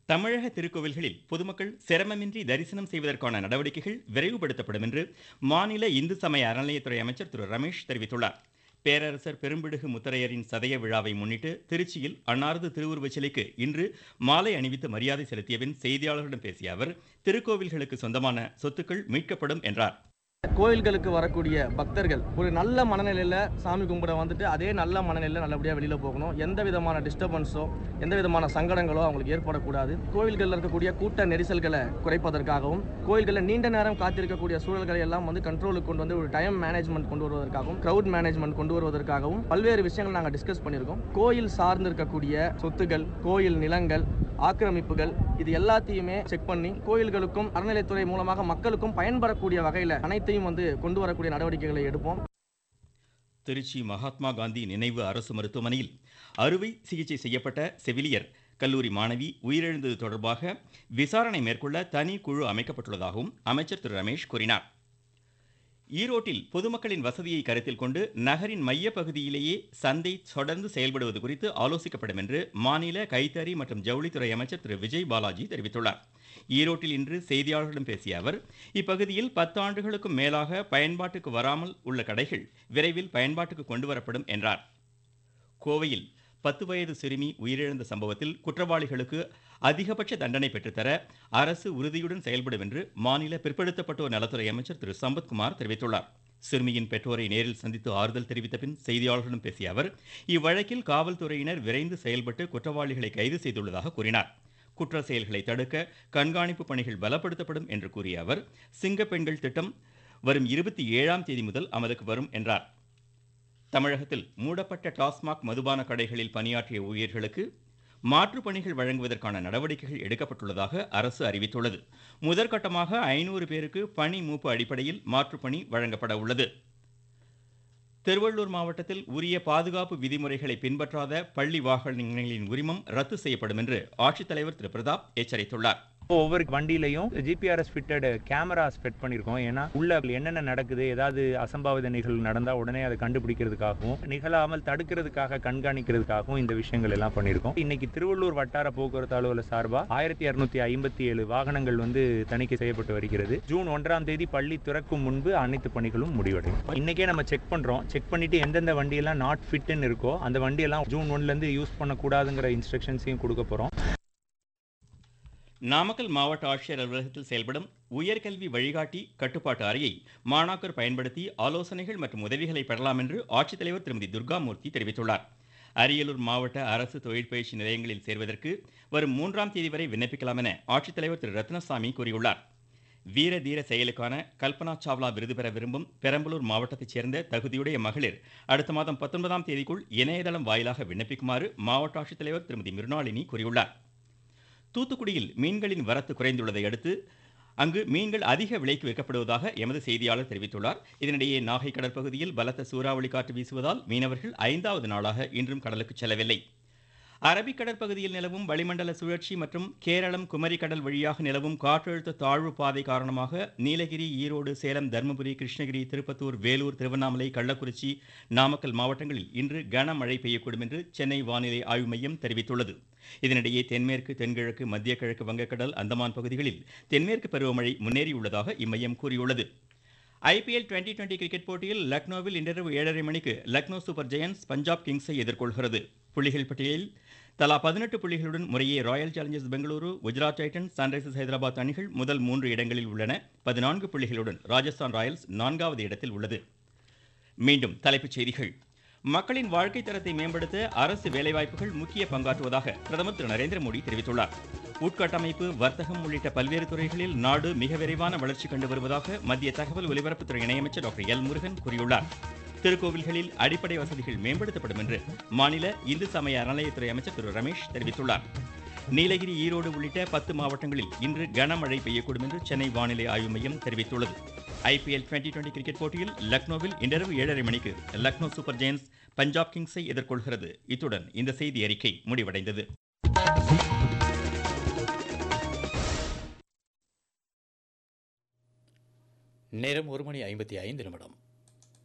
தமிழக திருக்கோவில்களில் பொதுமக்கள் சிரமமின்றி தரிசனம் செய்வதற்கான நடவடிக்கைகள் விரைவுபடுத்தப்படும் என்று மாநில இந்து சமய அறநிலையத்துறை அமைச்சர் திரு ரமேஷ் தெரிவித்துள்ளார். பேரரசர் பெரும்பிடுகு முத்தரையரின் சதய விழாவை முன்னிட்டு திருச்சியில் அன்னாரது திருவுருவச் சிலைக்கு இன்று மாலை அணிவித்து மரியாதை செலுத்திய பின் செய்தியாளர்களிடம் பேசிய அவர், திருக்கோவில்களுக்கு சொந்தமான சொத்துக்கள் மீட்கப்படும் என்றார். கோயில்களுக்கு வரக்கூடிய பக்தர்கள் ஒரு நல்ல மனநிலையில் சாமி கும்பிட வந்துட்டு அதே நல்ல மனநிலையில் நல்லபடியாக வெளியில் போகணும். எந்த விதமான டிஸ்டர்பன்ஸோ எந்த விதமான சங்கடங்களோ அவங்களுக்கு ஏற்படக்கூடாது. கோயில்களில் இருக்கக்கூடிய கூட்ட நெரிசல்களை குறைப்பதற்காகவும் கோயில்களில் நீண்ட நேரம் காத்திருக்கக்கூடிய சூழல்களை எல்லாம் கண்ட்ரோலுக்கு கொண்டு வந்து ஒரு டைம் மேனேஜ்மெண்ட் கொண்டு வருவதற்காகவும் க்ரௌட் மேனேஜ்மெண்ட் கொண்டு வருவதற்காகவும் பல்வேறு விஷயங்கள் நாங்கள் டிஸ்கஸ் பண்ணியிருக்கோம். கோயில் சார்ந்து இருக்கக்கூடிய சொத்துக்கள், கோயில் நிலங்கள், ஆக்கிரமிப்புகள் இது எல்லாத்தையுமே செக் பண்ணி கோயில்களுக்கும் அறநிலைத்துறை மூலமாக மக்களுக்கும் பயன்படக்கூடிய வகையில் அனைத்தையும் கொண்டு வரக்கூடிய நடவடிக்கைகளை எடுப்போம். திருச்சி மகாத்மா காந்தி நினைவு அரசு மருத்துவமனையில் அறுவை சிகிச்சை செய்யப்பட்ட செவிலியர் கல்லூரி மாணவி உயிரிழந்தது தொடர்பாக விசாரணை மேற்கொள்ள தனி குழு அமைக்கப்பட்டுள்ளதாகவும் அமைச்சர் திரு ரமேஷ் கூறினார். ஈரோட்டில் பொதுமக்களின் வசதியை கருத்தில் கொண்டு நகரின் மையப்பகுதியிலேயே சந்தை தொடர்ந்து செயல்படுவது குறித்து ஆலோசிக்கப்படும் என்று மாநில கைத்தறி மற்றும் ஜவுளித்துறை அமைச்சர் திரு விஜய் பாலாஜி தெரிவித்துள்ளார். ஈரோட்டில் இன்று செய்தியாளர்களிடம் பேசிய அவர், இப்பகுதியில் 10 ஆண்டுகளுக்கும் மேலாக பயன்பாட்டுக்கு வராமல் உள்ள கடைகள் விரைவில் பயன்பாட்டுக்கு கொண்டு வரப்படும் என்றார். கோவையில் 10 வயது சிறுமி உயிரிழந்த சம்பவத்தில் குற்றவாளிகளுக்கு அதிகபட்ச தண்டனை பெற்றுத்தர அரசு உறுதியுடன் செயல்படும் என்று மாநில பிற்படுத்தப்பட்டோர் நலத்துறை அமைச்சர் திரு சம்பத்குமார் தெரிவித்துள்ளார். சிறுமியின் பெற்றோரை நேரில் சந்தித்து ஆறுதல் தெரிவித்த பின் செய்தியாளர்களிடம் பேசிய அவர், இவ்வழக்கில் காவல்துறையினர் விரைந்து செயல்பட்டு குற்றவாளிகளை கைது செய்துள்ளதாக கூறினார். குற்ற செயல்களை தடுக்க கண்காணிப்பு பணிகள் பலப்படுத்தப்படும் என்று கூறிய அவர், சிங்க பெண்கள் திட்டம் வரும் 27ஆம் தேதி முதல் அமலுக்கு வரும் என்றார். தமிழகத்தில் மூடப்பட்ட டாஸ்மாக் மதுபான கடைகளில் பணியாற்றிய ஊழியர்களுக்கு மாற்றுப் பணிகள் வழங்குவதற்கான நடவடிக்கைகள் எடுக்கப்பட்டுள்ளதாக அரசு அறிவித்துள்ளது. முதற்கட்டமாக 500 பேருக்கு பணி மூப்பு அடிப்படையில் மாற்றுப் பணி வழங்கப்பட உள்ளது. திருவள்ளூர் மாவட்டத்தில் உரிய பாதுகாப்பு விதிமுறைகளை பின்பற்றாத பள்ளி வாகனங்களின் உரிமம் ரத்து செய்யப்படும் என்று ஆட்சித்தலைவர் திரு பிரதாப் எச்சரித்துள்ளார். ஒவ்வொரு வண்டியிலையும் ஜிபிஆர்எஸ் ஃபிட்டட் கேமராஸ் ஃபிட் பண்ணியிருக்கோம். ஏன்னா உள்ள என்னென்ன நடக்குது, ஏதாவது அசம்பாவித நிகழ்வு நடந்தால் உடனே அதை கண்டுபிடிக்கிறதுக்காகவும் நிகழாமல் தடுக்கிறதுக்காக கண்காணிக்கிறதுக்காகவும் இந்த விஷயங்கள் எல்லாம் பண்ணியிருக்கோம். இன்னைக்கு திருவள்ளூர் வட்டார போக்குவரத்து அலுவலர் சார்பாக 1257 வாகனங்கள் தணிக்கை செய்யப்பட்டு வருகிறது. ஜூன் 1ஆம் தேதி பள்ளி திறக்கும் முன்பு அனைத்து பணிகளும் முடிவடையும். இன்னைக்கே நம்ம செக் பண்றோம். செக் பண்ணிட்டு எந்தெந்த வண்டியெல்லாம் நாட் ஃபிட்னு இருக்கோ அந்த வண்டியெல்லாம் ஜூன் 1லேருந்து யூஸ் பண்ணக்கூடாதுங்கிற இன்ஸ்ட்ரக்ஷன்ஸையும் கொடுக்க போறோம். நாமக்கல் மாவட்ட ஆட்சியர் அலுவலகத்தில் செயல்படும் உயர்கல்வி வழிகாட்டி கட்டுப்பாட்டு அறையை மாணாக்கர் பயன்படுத்தி ஆலோசனைகள் மற்றும் உதவிகளை பெறலாம் என்று ஆட்சித்தலைவர் திருமதி துர்காமூர்த்தி தெரிவித்துள்ளார். அரியலூர் மாவட்ட அரசு தொழிற்பயிற்சி நிலையங்களில் சேர்வதற்கு வரும் 3ஆம் தேதி வரை விண்ணப்பிக்கலாம் என ஆட்சித்தலைவர் திரு ரத்னசாமி கூறியுள்ளார். வீர தீர செயலுக்கான கல்பனா சாவ்லா விருது பெற விரும்பும் பெரம்பலூர் மாவட்டத்தைச் சேர்ந்த தகுதியுடைய மகளிர் அடுத்த மாதம் 19ஆம் தேதிக்குள் இணையதளம் வாயிலாக விண்ணப்பிக்குமாறு மாவட்ட ஆட்சித்தலைவர் திருமதி மிருணாளினி கூறியுள்ளார். தூத்துக்குடியில் மீன்களின் வரத்து குறைந்துள்ளதை அடுத்து அங்கு மீன்கள் அதிக விலைக்கு விற்கப்படுவதாக எமது செய்தியாளர் தெரிவித்துள்ளார். இதனிடையே நாகை கடற்பகுதியில் பலத்த சூறாவளி காற்று வீசுவதால் மீனவர்கள் 5வது நாளாக இன்றும் கடலுக்கு செல்லவில்லை. அரபிக்கடல் பகுதியில் நிலவும் வளிமண்டல சுழற்சி மற்றும் கேரளம் குமரி கடல் வழியாக நிலவும் காற்றழுத்த தாழ்வு பாதை காரணமாக நீலகிரி, ஈரோடு, சேலம், தர்மபுரி, கிருஷ்ணகிரி, திருப்பத்தூர், வேலூர், திருவண்ணாமலை, கள்ளக்குறிச்சி, நாமக்கல் மாவட்டங்களில் இன்று கனமழை பெய்யக்கூடும் என்று சென்னை வானிலை ஆய்வு மையம் தெரிவித்துள்ளது. இதனிடையே தென்மேற்கு, தென்கிழக்கு, மத்திய கிழக்கு வங்கக்கடல், அந்தமான் பகுதிகளில் தென்மேற்கு பருவமழை முன்னேறியுள்ளதாக இம்மையம் கூறியுள்ளது. ஐபிஎல் 2020 கிரிக்கெட் போட்டியில் லக்னோவில் இன்றிரவு 7:30 மணிக்கு லக்னோ சூப்பர் ஜெயண்ட்ஸ் பஞ்சாப் கிங்ஸை எதிர்கொள்கிறது. புள்ளிகள் பட்டியலில் தலா 18 புள்ளிகளுடன் முறையே Royal Challengers Bengaluru, Gujarat Titans, Sunrisers Hyderabad அணிகள் முதல் 3 இடங்களில் உள்ளன. 14 புள்ளிகளுடன் ராஜஸ்தான் ராயல்ஸ் 4வது இடத்தில் உள்ளது. மீண்டும் தலைப்புச் செய்திகள். மக்களின் வாழ்க்கை தரத்தை மேம்படுத்த அரசு வேலைவாய்ப்புகள் முக்கிய பங்காற்றுவதாக பிரதமர் திரு நரேந்திர மோடி தெரிவித்துள்ளார். உட்கட்டமைப்பு, வர்த்தகம் உள்ளிட்ட பல்வேறு துறைகளில் நாடு மிக விரைவான வளர்ச்சி கண்டு வருவதாக மத்திய தகவல் ஒலிபரப்புத்துறை இணையமைச்சர் டாக்டர் எல் முருகன் கூறியுள்ளார். திருக்கோவில்களில் அடிப்படை வசதிகள் மேம்படுத்தப்படும் என்று மாநில இந்து சமய அறநிலையத்துறை அமைச்சர் திரு ரமேஷ் தெரிவித்துள்ளார். நீலகிரி, ஈரோடு உள்ளிட்ட 10 மாவட்டங்களில் இன்று கனமழை பெய்யக்கூடும் என்று சென்னை வானிலை ஆய்வு மையம் தெரிவித்துள்ளது. ஐபிஎல் 2020 கிரிக்கெட் போட்டியில் லக்னோவில் இன்றிரவு 7:30 மணிக்கு லக்னோ சூப்பர் ஜெயண்ட்ஸ் பஞ்சாப் கிங்ஸை எதிர்கொள்கிறது. இத்துடன் இந்த செய்தி அறிக்கை முடிவடைந்தது. நேரம் 1:55